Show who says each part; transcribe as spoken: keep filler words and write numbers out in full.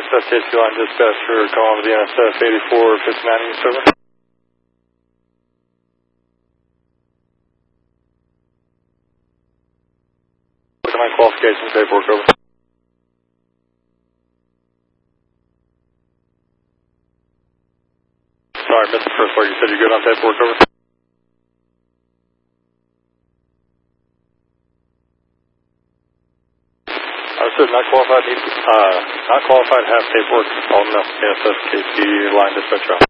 Speaker 1: S S K C line dispatcher, calling with the N S F eighty-four fifty-nine East, over. Looking on qualification paperwork, over. Sorry, missed the first part. You said you're good on paperwork, over. I said not qualified, need, uh, not qualified to have paperwork on the N S S K C line dispatcher.